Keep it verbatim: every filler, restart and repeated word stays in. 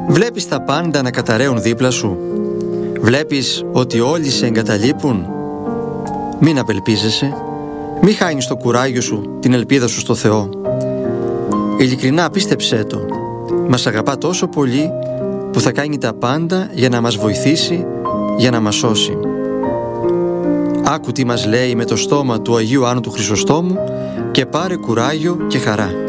Βλέπεις τα πάντα να καταραίουν δίπλα σου. Βλέπεις ότι όλοι σε εγκαταλείπουν. Μην απελπίζεσαι. Μη χάνεις το κουράγιο σου, την ελπίδα σου στο Θεό. Ειλικρινά πίστεψέ το. Μας αγαπά τόσο πολύ που θα κάνει τα πάντα για να μας βοηθήσει, για να μας σώσει. Άκου τι μας λέει με το στόμα του Αγίου Άννου του Χρυσοστόμου και πάρε κουράγιο και χαρά.